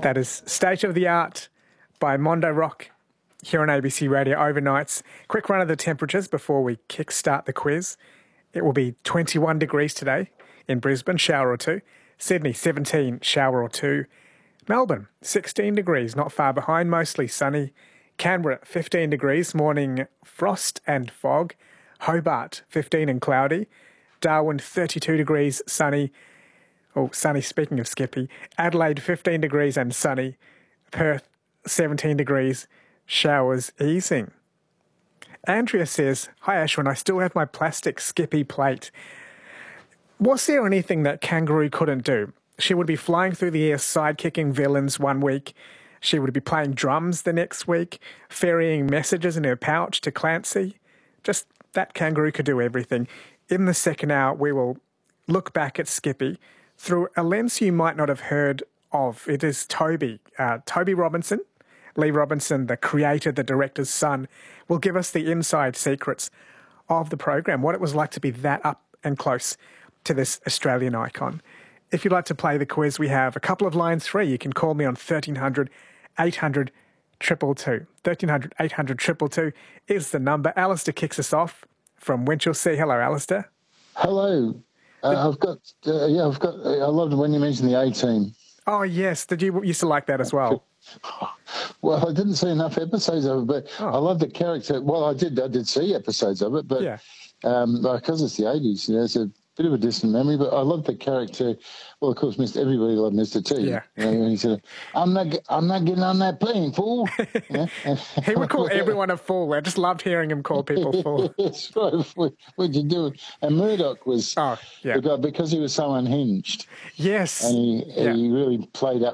That is State of the Art by Mondo Rock here on ABC Radio overnights. Quick run of the temperatures before we kickstart the quiz. It will be 21 degrees today in Brisbane, shower or two. Sydney, 17, shower or two. Melbourne, 16 degrees, not far behind, mostly sunny. Canberra, 15 degrees, morning frost and fog. Hobart, 15 and cloudy. Darwin, 32 degrees, sunny. Oh, sunny, speaking of Skippy. Adelaide, 15 degrees and sunny. Perth, 17 degrees, showers easing. Andrea says, "Hi Ashwin, I still have my plastic Skippy plate." Was there anything that Kangaroo couldn't do? She would be flying through the air side-kicking villains one week. She would be playing drums the next week, ferrying messages in her pouch to Clancy. Just that Kangaroo could do everything. In the second hour, we will look back at Skippy through a lens you might not have heard of. It is Toby Robinson. Lee Robinson, the creator, the director's son, will give us the inside secrets of the program, what it was like to be that up and close to this Australian icon. If you'd like to play the quiz, we have a couple of lines free. You can call me on 1300 800 222. 1300 800 222 is the number. Alistair kicks us off from Winchelsea. Hello, Alistair. Hello. I loved when you mentioned the A-Team. Oh, yes. Did you used to like that as well? Well, I didn't see enough episodes of it, but I love the character. Well, I did see episodes of it, but because it's the 80s, it's a bit of a distant memory, but I love the character. Well, of course, everybody loved Mr. T. Yeah. When he said, I'm not getting on that plane, fool. He would call everyone a fool. I just loved hearing him call people fool. That's right. What'd you do? And Murdoch was the guy, because he was so unhinged. Yes. And he really played up